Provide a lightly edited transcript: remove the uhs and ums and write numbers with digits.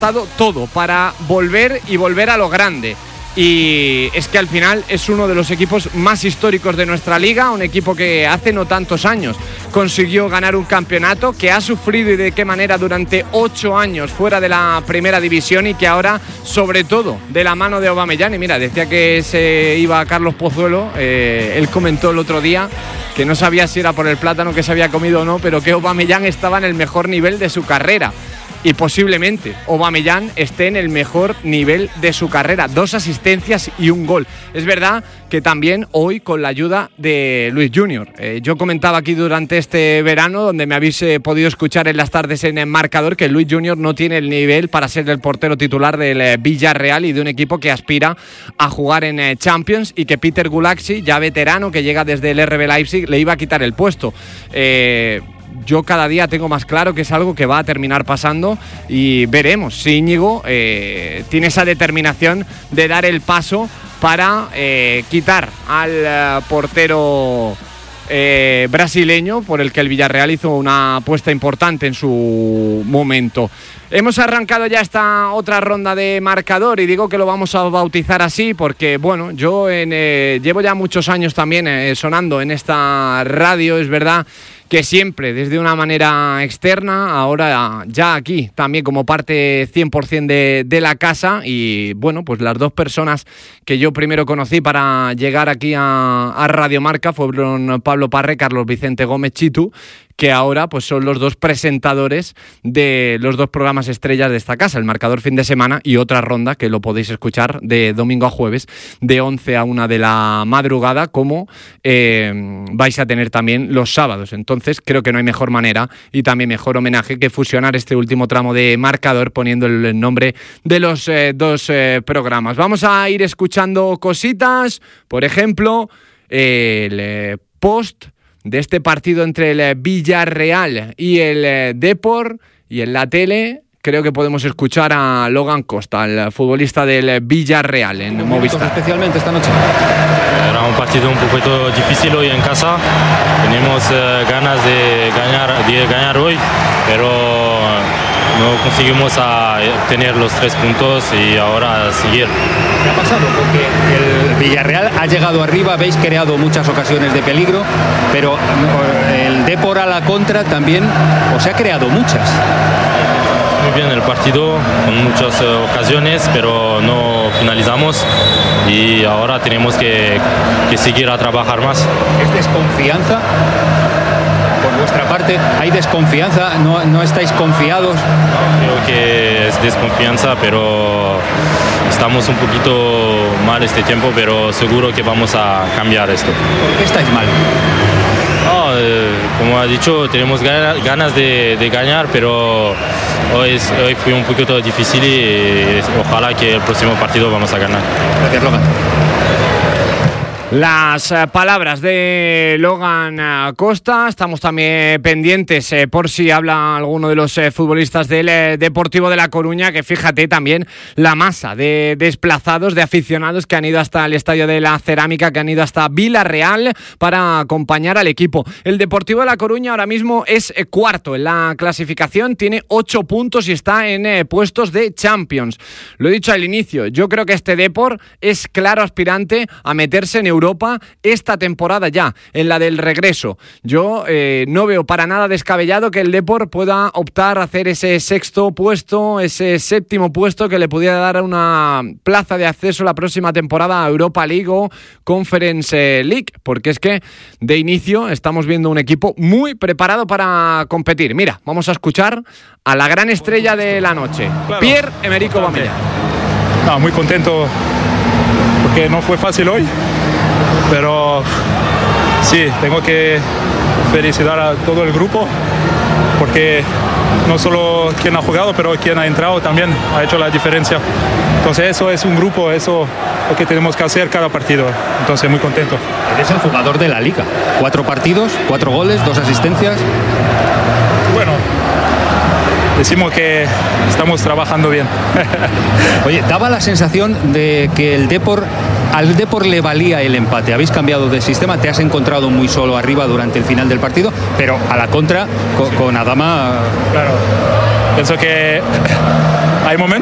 todo para volver a lo grande. Y es que al final es uno de los equipos más históricos de nuestra liga, un equipo que hace no tantos años consiguió ganar un campeonato, que ha sufrido y de qué manera durante 8 años fuera de la primera división y que ahora, sobre todo, de la mano de Aubameyang. Y mira, decía que se iba Carlos Pozuelo, él comentó el otro día que no sabía si era por el plátano que se había comido o no, pero que Aubameyang estaba en el mejor nivel de su carrera. Y posiblemente Aubameyang esté en el mejor nivel de su carrera. 2 asistencias y 1 gol. Es verdad que también hoy con la ayuda de Luis Junior. Yo comentaba aquí durante este verano, donde me habéis podido escuchar en las tardes en el marcador, que Luis Junior no tiene el nivel para ser el portero titular del Villarreal y de un equipo que aspira a jugar en Champions, y que Peter Gulaxi, ya veterano, que llega desde el RB Leipzig, le iba a quitar el puesto. Yo cada día tengo más claro que es algo que va a terminar pasando, y veremos si Íñigo tiene esa determinación de dar el paso para quitar al portero brasileño, por el que el Villarreal hizo una apuesta importante en su momento. Hemos arrancado ya esta otra ronda de marcador, y digo que lo vamos a bautizar así porque, bueno, yo llevo ya muchos años también sonando en esta radio. Es verdad que siempre desde una manera externa, ahora ya aquí también como parte 100% de la casa. Y bueno, pues las 2 personas que yo primero conocí para llegar aquí a Radio Marca fueron Pablo Parra y Carlos Vicente Gómez Chitu, que ahora pues son los 2 presentadores de los 2 programas estrellas de esta casa, El Marcador Fin de Semana y Otra Ronda, que lo podéis escuchar de domingo a jueves de 11 a 1 de la madrugada, como vais a tener también los sábados. Entonces creo que no hay mejor manera y también mejor homenaje que fusionar este último tramo de marcador poniendo el nombre de los 2 programas. Vamos a ir escuchando cositas, por ejemplo, el post de este partido entre el Villarreal y el Depor, y en la tele creo que podemos escuchar a Logan Costa, el futbolista del Villarreal, en Movistar. Especialmente esta noche. Era un partido un poquito difícil hoy en casa. Tenemos ganas de ganar hoy, pero no conseguimos obtener los 3 puntos y ahora seguir. ¿Qué ha pasado? Porque el Villarreal ha llegado arriba, habéis creado muchas ocasiones de peligro, pero el Depor a la contra también os ha creado muchas. Muy bien el partido, con muchas ocasiones, pero no finalizamos, y ahora tenemos que seguir a trabajar más. ¿Es desconfianza? Por vuestra parte, ¿hay desconfianza? ¿No estáis confiados? Creo que es desconfianza, pero estamos un poquito mal este tiempo, pero seguro que vamos a cambiar esto. ¿Por qué estáis mal? No, como ha dicho, tenemos ganas de ganar, pero hoy fue un poquito difícil y ojalá que el próximo partido vamos a ganar. Gracias, Logan. Las palabras de Logan Costa. Estamos también pendientes por si habla alguno de los futbolistas del Deportivo de La Coruña, que fíjate también la masa de desplazados, de aficionados que han ido hasta el Estadio de la Cerámica, que han ido hasta Villarreal para acompañar al equipo. El Deportivo de La Coruña ahora mismo es cuarto en la clasificación, tiene 8 puntos y está en puestos de Champions. Lo he dicho al inicio, yo creo que este Depor es claro aspirante a meterse en Europa esta temporada ya, en la del regreso. Yo no veo para nada descabellado que el Depor pueda optar a hacer ese 6º puesto, ese 7º puesto que le pudiera dar una plaza de acceso la próxima temporada a Europa League o Conference League, porque es que de inicio estamos viendo un equipo muy preparado para competir. Mira, vamos a escuchar a la gran estrella de la noche, claro. Pierre-Emerick Aubameyang. Muy contento porque no fue fácil hoy, pero sí, tengo que felicitar a todo el grupo, porque no solo quien ha jugado, pero quien ha entrado también ha hecho la diferencia. Entonces eso es un grupo, eso es lo que tenemos que hacer cada partido. Entonces muy contento. Eres el jugador de la Liga. 4 partidos, 4 goles, 2 asistencias. Bueno, decimos que estamos trabajando bien. Oye, daba la sensación de que al Depor le valía el empate. Habéis cambiado de sistema, te has encontrado muy solo arriba durante el final del partido, pero a la contra con Adama. Claro, pienso que hay momentos